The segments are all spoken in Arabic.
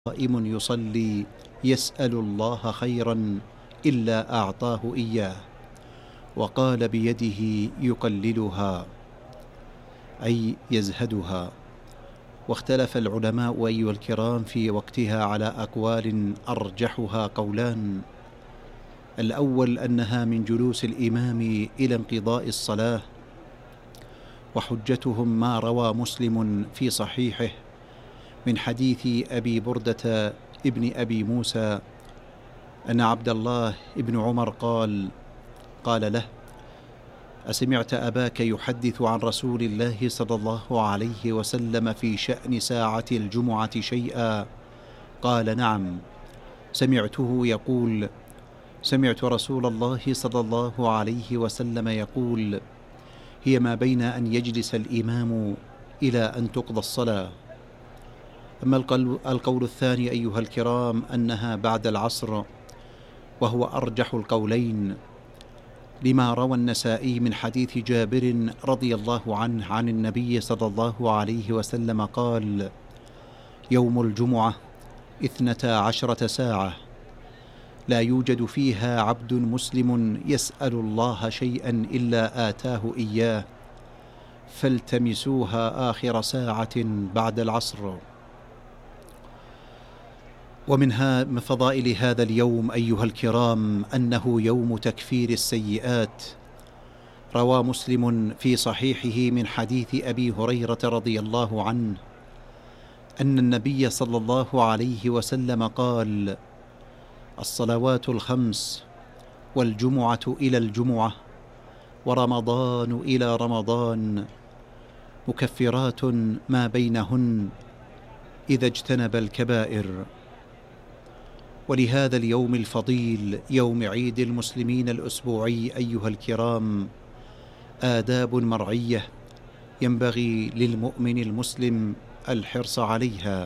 قائم يصلي يسأل الله خيرا إلا أعطاه إياه، وقال بيده يقللها أي يزهدها. واختلف العلماء أيها الكرام في وقتها على أقوال أرجحها قولان: الأول أنها من جلوس الإمام إلى انقضاء الصلاة، وحجتهم ما روى مسلم في صحيحه من حديث أبي بردة ابن أبي موسى أن عبد الله ابن عمر قال له: أسمعت أباك يحدث عن رسول الله صلى الله عليه وسلم في شأن ساعة الجمعة شيئا؟ قال: نعم، سمعته يقول: سمعت رسول الله صلى الله عليه وسلم يقول: هي ما بين أن يجلس الإمام إلى أن تقضى الصلاة. أما القول الثاني أيها الكرام أنها بعد العصر، وهو أرجح القولين، لما روى النسائي من حديث جابر رضي الله عنه عن النبي صلى الله عليه وسلم قال: يوم الجمعة 12 ساعة لا يوجد فيها عبد مسلم يسأل الله شيئا إلا آتاه إياه، فالتمسوها آخر ساعة بعد العصر. ومن فضائل هذا اليوم أيها الكرام أنه يوم تكفير السيئات. روى مسلم في صحيحه من حديث أبي هريرة رضي الله عنه أن النبي صلى الله عليه وسلم قال: الصلوات الخمس، والجمعة إلى الجمعة، ورمضان إلى رمضان، مكفرات ما بينهن إذا اجتنب الكبائر. ولهذا اليوم الفضيل يوم عيد المسلمين الأسبوعي أيها الكرام آداب مرعية ينبغي للمؤمن المسلم الحرص عليها،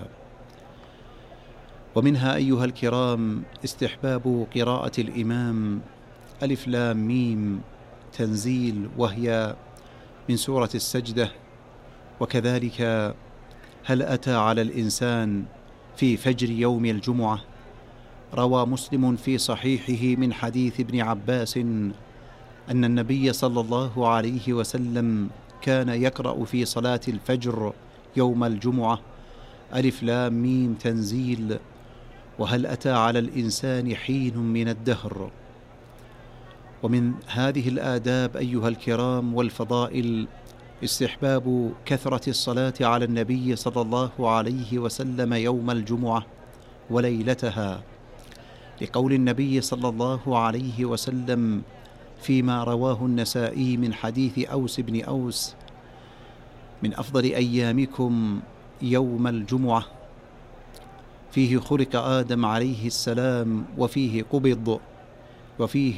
ومنها أيها الكرام استحباب قراءة الإمام ألف لام ميم تنزيل، وهي من سورة السجدة، وكذلك هل أتى على الإنسان في فجر يوم الجمعة. روى مسلم في صحيحه من حديث ابن عباس أن النبي صلى الله عليه وسلم كان يقرأ في صلاة الفجر يوم الجمعة ألف لام ميم تنزيل، وهل أتى على الإنسان حين من الدهر. ومن هذه الآداب أيها الكرام والفضائل استحباب كثرة الصلاة على النبي صلى الله عليه وسلم يوم الجمعة وليلتها، لقول النبي صلى الله عليه وسلم فيما رواه النسائي من حديث أوس بن أوس: من أفضل أيامكم يوم الجمعة، فيه خلق آدم عليه السلام، وفيه قبض، وفيه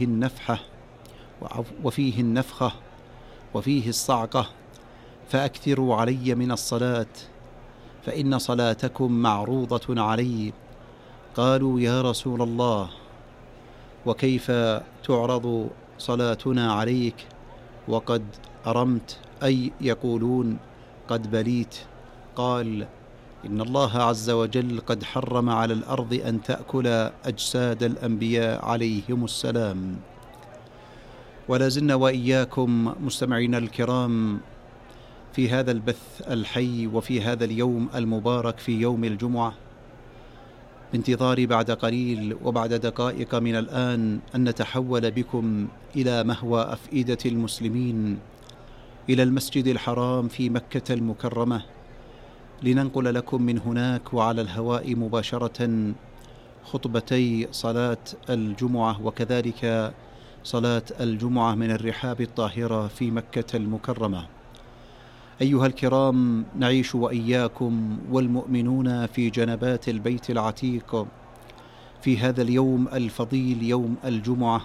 النفخة، وفيه الصعقة، فأكثروا علي من الصلاة، فإن صلاتكم معروضة علي. قالوا: يا رسول الله، وكيف تعرض صلاتنا عليك وقد أرمت، أي يقولون قد بليت؟ قال: إن الله عز وجل قد حرم على الأرض أن تأكل أجساد الأنبياء عليهم السلام. ولا زلنا وإياكم مستمعينا الكرام في هذا البث الحي وفي هذا اليوم المبارك في يوم الجمعة، بانتظار بعد قليل وبعد دقائق من الآن أن نتحول بكم إلى مهوى أفئدة المسلمين، إلى المسجد الحرام في مكة المكرمة، لننقل لكم من هناك وعلى الهواء مباشرة خطبتي صلاة الجمعة، وكذلك صلاة الجمعة من الرحاب الطاهرة في مكة المكرمة. أيها الكرام، نعيش وإياكم والمؤمنون في جنبات البيت العتيق في هذا اليوم الفضيل يوم الجمعة،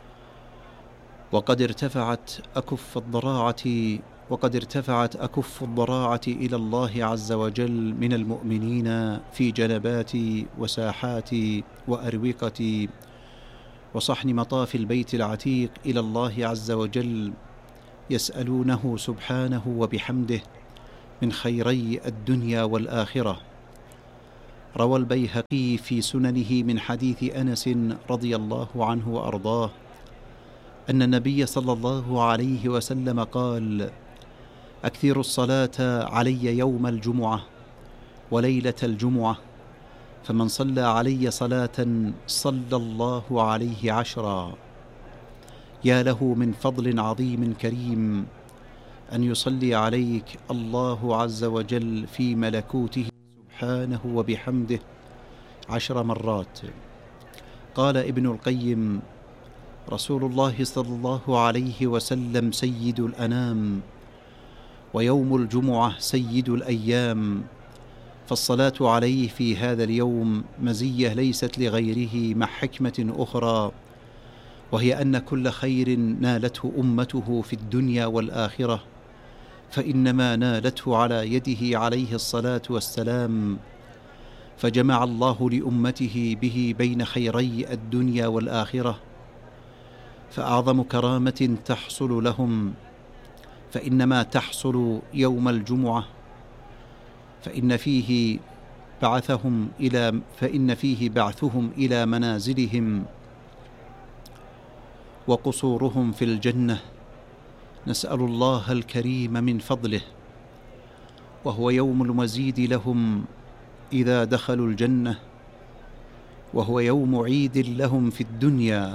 وقد ارتفعت أكف الضراعة إلى الله عز وجل من المؤمنين في جنبات وساحات وأروقة وصحن مطاف البيت العتيق إلى الله عز وجل، يسألونه سبحانه وبحمده من خيري الدنيا والآخرة. روى البيهقي في سننه من حديث أنس رضي الله عنه وأرضاه أن النبي صلى الله عليه وسلم قال: أكثروا الصلاة علي يوم الجمعة وليلة الجمعة، فمن صلى علي صلاة صلى الله عليه 10. يا له من فضل عظيم كريم أن يصلي عليك الله عز وجل في ملكوته سبحانه وبحمده 10 مرات. قال ابن القيم: رسول الله صلى الله عليه وسلم سيد الأنام، ويوم الجمعة سيد الأيام، فالصلاة عليه في هذا اليوم مزية ليست لغيره مع حكمة أخرى، وهي أن كل خير نالته أمته في الدنيا والآخرة فإنما نالته على يده عليه الصلاة والسلام، فجمع الله لأمته به بين خيري الدنيا والآخرة. فأعظم كرامة تحصل لهم فإنما تحصل يوم الجمعة، فإن فيه بعثهم إلى منازلهم وقصورهم في الجنة، نسأل الله الكريم من فضله، وهو يوم المزيد لهم إذا دخلوا الجنة، وهو يوم عيد لهم في الدنيا،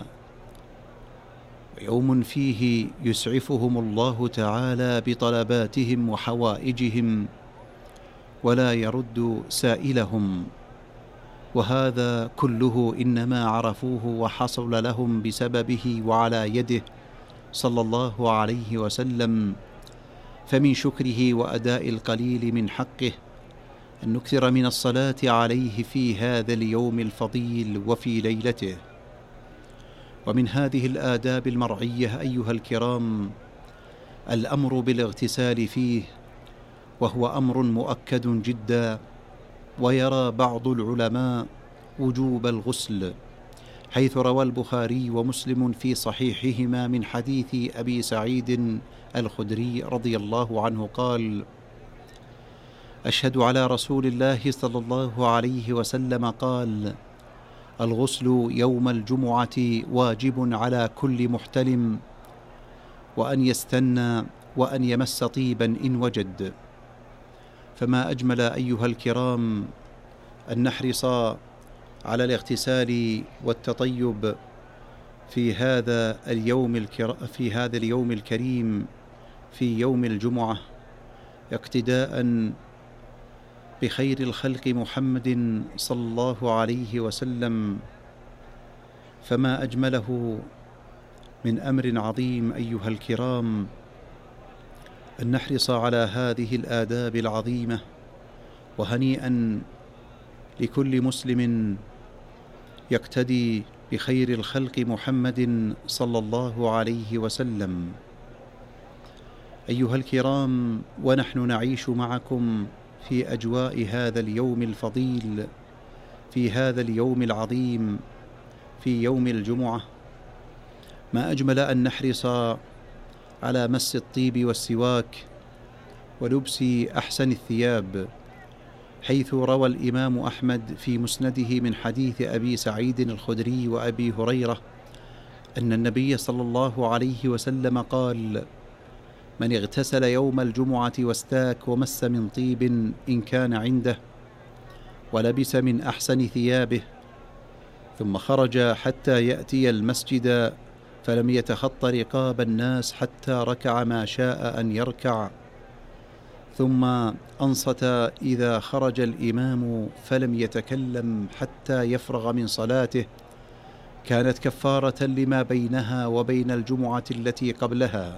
ويوم فيه يسعفهم الله تعالى بطلباتهم وحوائجهم ولا يرد سائلهم، وهذا كله إنما عرفوه وحصل لهم بسببه وعلى يده صلى الله عليه وسلم. فمن شكره وأداء القليل من حقه أن نكثر من الصلاة عليه في هذا اليوم الفضيل وفي ليلته. ومن هذه الآداب المرعية أيها الكرام الأمر بالاغتسال فيه، وهو أمر مؤكد جدا، ويرى بعض العلماء وجوب الغسل، حيث روى البخاري ومسلم في صحيحهما من حديث أبي سعيد الخدري رضي الله عنه قال: أشهد على رسول الله صلى الله عليه وسلم قال: الغسل يوم الجمعة واجب على كل محتلم، وأن يستنى وأن يمس طيبا إن وجد. فما أجمل أيها الكرام أن نحرص على الاغتسال والتطيب في هذا اليوم الكريم في يوم الجمعة، اقتداء بخير الخلق محمد صلى الله عليه وسلم. فما أجمله من أمر عظيم أيها الكرام أن نحرص على هذه الآداب العظيمة، وهنيئا لكل مسلم يقتدي بخير الخلق محمد صلى الله عليه وسلم. أيها الكرام، ونحن نعيش معكم في أجواء هذا اليوم الفضيل، في هذا اليوم العظيم، في يوم الجمعة، ما أجمل أن نحرص على مس الطيب والسواك ولبس أحسن الثياب، حيث روى الإمام أحمد في مسنده من حديث أبي سعيد الخدري وأبي هريرة أن النبي صلى الله عليه وسلم قال: من اغتسل يوم الجمعة واستاك ومس من طيب إن كان عنده ولبس من أحسن ثيابه، ثم خرج حتى يأتي المسجد فلم يتخط رقاب الناس حتى ركع ما شاء أن يركع، ثم أنصت إذا خرج الإمام فلم يتكلم حتى يفرغ من صلاته، كانت كفارة لما بينها وبين الجمعة التي قبلها.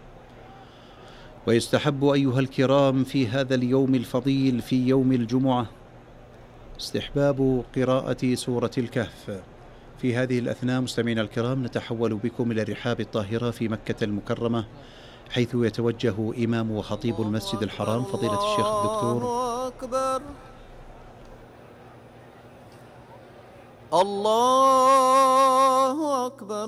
ويستحب أيها الكرام في هذا اليوم الفضيل في يوم الجمعة استحباب قراءة سورة الكهف. في هذه الأثناء مستمعينا الكرام نتحول بكم إلى الرحاب الطاهرة في مكة المكرمة، حيث يتوجه إمام وخطيب المسجد الحرام فضيلة الشيخ الدكتور الله أكبر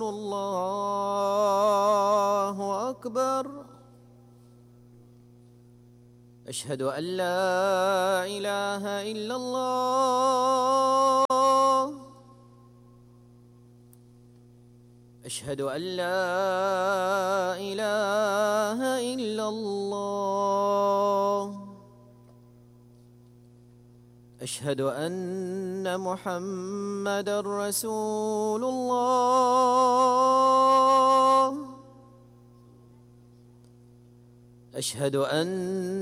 الله أكبر أشهد أن لا إله إلا الله. أشهد أن لا إله إلا الله. أشهد أن محمدًا رسول الله. أشهد أن